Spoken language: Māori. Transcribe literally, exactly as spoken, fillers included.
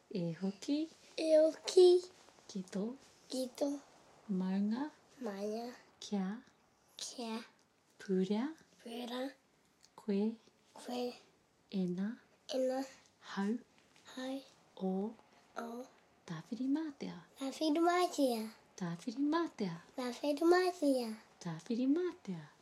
E hoki. E hoki. Ki tō. Ki tō. Maunga. Maunga. Kia. Kia. Pūrea. Pūrea. Koe. Koe. Ena. Ena. Hau. Hau. O. O. Tāwhiri mātea. Tāwhiri mātea. Tāwhiri mātea. Tāwhiri mātea. Tāwhiri mātea.